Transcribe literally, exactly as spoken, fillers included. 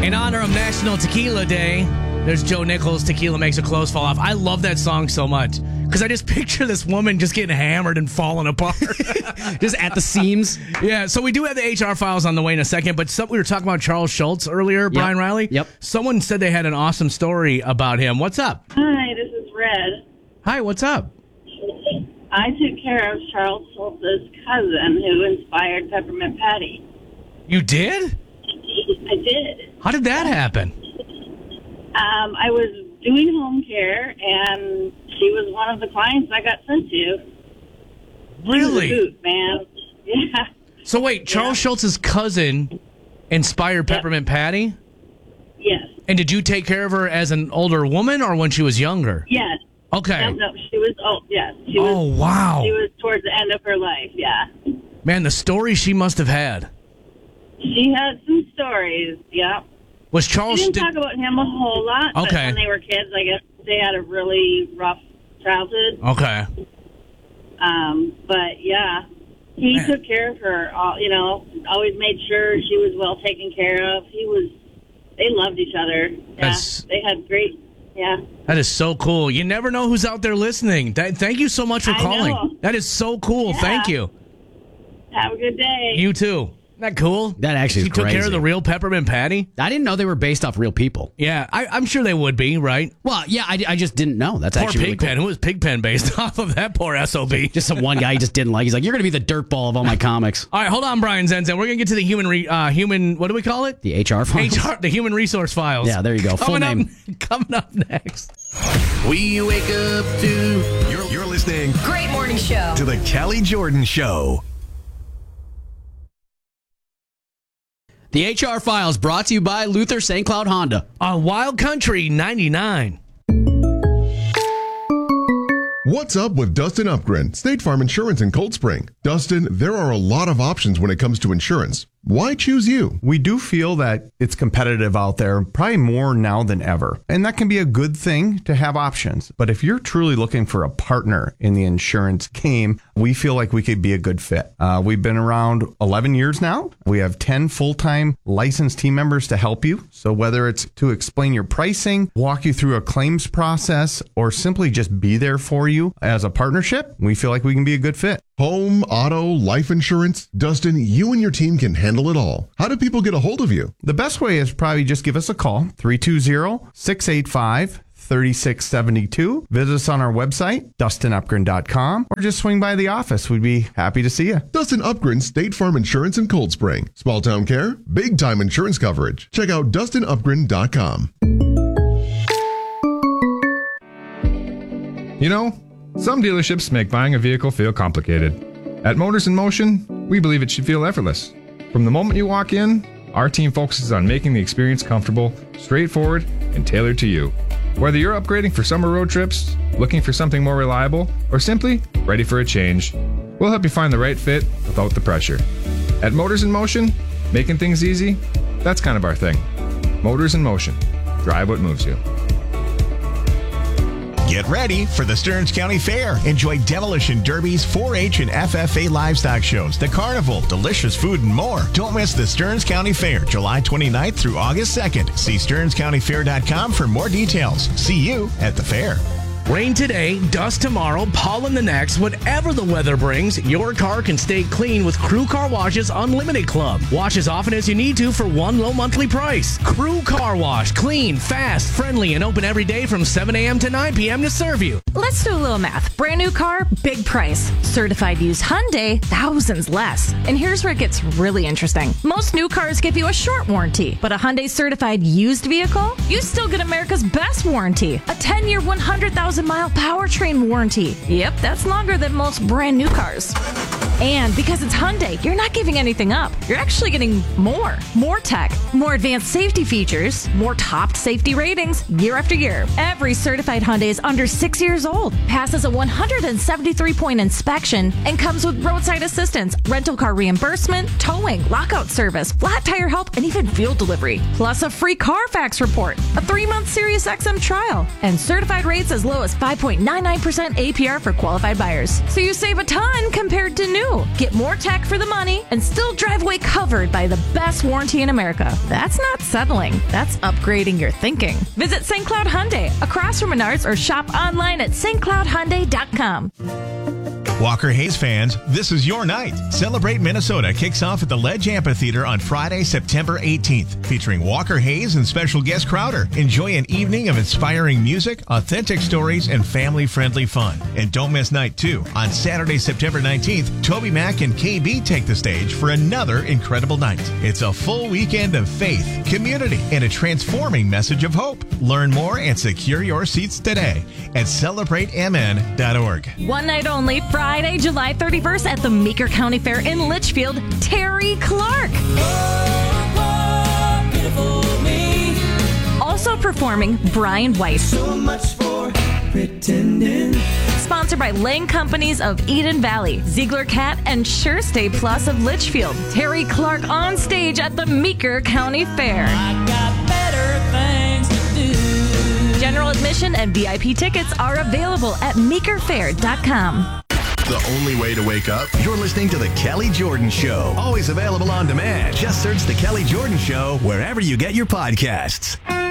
In honor of National Tequila Day, there's Joe Nichols, Tequila Makes Your Clothes Fall Off. I love that song so much because I just picture this woman just getting hammered and falling apart. Just at the seams. Yeah, so we do have the H R files on the way in a second, but some, we were talking about Charles Schultz earlier, Brian Yep. Riley. Yep. Someone said they had an awesome story about him. What's up? Hi, this is Red. Hi, what's up? I took care of Charles Schultz's cousin who inspired Peppermint Patty. You did? I did. How did that happen? Um, I was doing home care, and she was one of the clients I got sent to. Really? She was a hoot, man. Yeah. So wait, Charles Yeah. Schultz's cousin inspired Yep. Peppermint Patty? Yes. And did you take care of her as an older woman or when she was younger? Yes. Okay. No, no, she was, oh, yes. She was, Oh, wow. She was towards the end of her life, yeah. Man, the story she must have had. She had some stories, yeah. Was She Charles... didn't did- talk about him a whole lot, but Okay. when they were kids, I guess they had a really rough childhood. Okay. Um, but yeah, he Man. took care of her. All, you know, always made sure she was well taken care of. He was. They loved each other. Yeah, That's- they had great. Yeah. That is so cool. You never know who's out there listening. That, thank you so much for I calling. know. That is so cool. Yeah. Thank you. Have a good day. You too. Isn't that cool? That actually She is took care crazy. of the real Peppermint Patty? I didn't know they were based off real people. Yeah, I, I'm sure they would be, right? Well, yeah, I, I just didn't know. That's Poor actually really Pigpen. cool. Who was Pigpen based off of? That poor S O B. Just some one guy he just didn't like. He's like, you're going to be the dirtball of all my comics. All right, hold on, Brian Zenzen. We're going to get to the human, re, uh, human, what do we call it? The H R files. H R, the human resource files. Yeah, there you go. Full Coming name. Up, coming up next. We wake up to. You're, you're listening Great morning show. to the Kelly Jordan Show. The H R Files brought to you by Luther Saint Cloud Honda. On Wild Country ninety-nine. What's up with Dustin Upgren, State Farm Insurance in Cold Spring? Dustin, there are a lot of options when it comes to insurance. Why choose you? We do feel that it's competitive out there, probably more now than ever. And that can be a good thing to have options. But if you're truly looking for a partner in the insurance game, we feel like we could be a good fit. Uh, we've been around eleven years now. We have ten full-time licensed team members to help you. So whether it's to explain your pricing, walk you through a claims process, or simply just be there for you as a partnership, we feel like we can be a good fit. Home, auto, life insurance? Dustin, you and your team can handle it all. How do people get a hold of you? The best way is probably just give us a call, three two zero, six eight five, three six seven two. Visit us on our website, dustin upgren dot com, or just swing by the office. We'd be happy to see you. Dustin Upgren, State Farm Insurance in Cold Spring. Small town care, big time insurance coverage. Check out dustin upgren dot com. You know, some dealerships make buying a vehicle feel complicated. At Motors in Motion, we believe it should feel effortless. From the moment you walk in, our team focuses on making the experience comfortable, straightforward, and tailored to you. Whether you're upgrading for summer road trips, looking for something more reliable, or simply ready for a change, we'll help you find the right fit without the pressure. At Motors in Motion, making things easy, that's kind of our thing. Motors in Motion. Drive what moves you. Get ready for the Stearns County Fair. Enjoy demolition derbies, four H and F F A livestock shows, the carnival, delicious food, and more. Don't miss the Stearns County Fair, July twenty-ninth through August second. See stearns county fair dot com for more details. See you at the fair. Rain today, dust tomorrow, pollen the next. Whatever the weather brings, your car can stay clean with Crew Car Wash's Unlimited Club. Wash as often as you need to for one low monthly price. Crew Car Wash, clean, fast, friendly, and open every day from seven a.m. to nine p.m. to serve you. Let's do a little math. Brand new car, big price. Certified used Hyundai, thousands less. And here's where it gets really interesting. Most new cars give you a short warranty, but a Hyundai certified used vehicle, you still get America's best warranty. A ten-year, one hundred thousand mile powertrain warranty. Yep, that's longer than most brand new cars. And because it's Hyundai, you're not giving anything up. You're actually getting more. More tech, more advanced safety features, more top safety ratings year after year. Every certified Hyundai is under six years old, passes a one hundred seventy-three point inspection, and comes with roadside assistance, rental car reimbursement, towing, lockout service, flat tire help, and even fuel delivery. Plus a free Carfax report, a three-month Sirius X M trial, and certified rates as low as five point nine nine percent A P R for qualified buyers. So you save a ton compared to new. too. Get more tech for the money and still drive away covered by the best warranty in America. That's not settling. That's upgrading your thinking. Visit Saint Cloud Hyundai across from Menards or shop online at st cloud hyundai dot com. Walker Hayes fans, this is your night. Celebrate Minnesota kicks off at the Ledge Amphitheater on Friday, September eighteenth, featuring Walker Hayes and special guest Crowder. Enjoy an evening of inspiring music, authentic stories, and family-friendly fun. And don't miss night two. On Saturday, September nineteenth, Toby Mac and K B take the stage for another incredible night. It's a full weekend of faith, community, and a transforming message of hope. Learn more and secure your seats today at celebrate m n dot org. One night only, Friday, July thirty-first at the Meeker County Fair in Litchfield, Terry Clark. Also performing, Brian Weiss. So much for pretending. Sponsored by Lang Companies of Eden Valley, Ziegler Cat, and Sure Stay Plus of Litchfield. Terry Clark on stage at the Meeker County Fair. I got better things to do. General admission and V I P tickets are available at meeker fair dot com. The only way to wake up? You're listening to The Kelly Jordan Show. Always available on demand. Just search The Kelly Jordan Show wherever you get your podcasts.